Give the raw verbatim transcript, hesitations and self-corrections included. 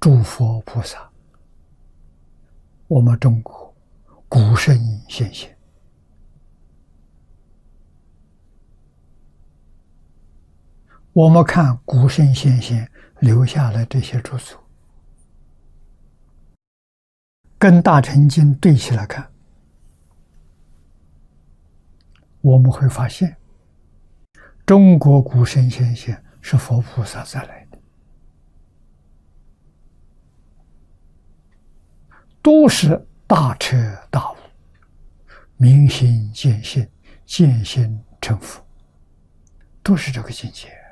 诸佛菩萨，我们中国古圣先贤，我们看古圣先贤留下来这些著作，跟《大乘经》对起来看，我们会发现，中国古圣先贤是佛菩萨再来的，都是大彻大悟，明心见性，见性成佛，都是这个境界。